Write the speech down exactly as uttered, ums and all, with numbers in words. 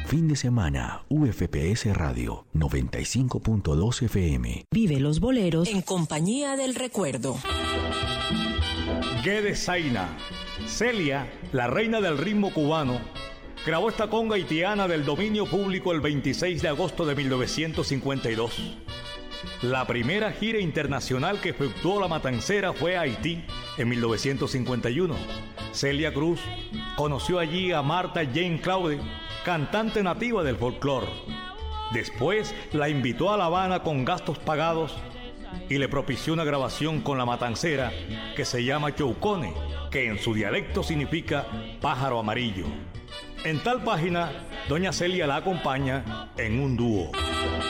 Fin de semana, U F P S Radio noventa y cinco punto dos F M. Vive los boleros en compañía del recuerdo. Guedes Zaina. Celia, la reina del ritmo cubano, grabó esta conga haitiana del dominio público el veintiséis de agosto de mil novecientos cincuenta y dos. La primera gira internacional que efectuó la matancera fue a Haití en mil novecientos cincuenta y uno. Celia Cruz conoció allí a Martha Jane Claude, cantante nativa del folclore. Después la invitó a La Habana con gastos pagados y le propició una grabación con la matancera que se llama Choucone, que en su dialecto significa pájaro amarillo. En tal página, doña Celia la acompaña en un dúo.